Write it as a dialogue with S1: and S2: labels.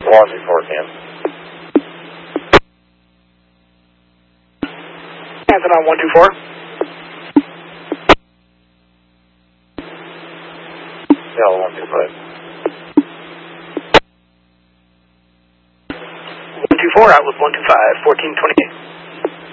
S1: 1 before Cam.
S2: Anthony on 124.
S1: Yeah, 125.
S2: 124 out with 125, 1428.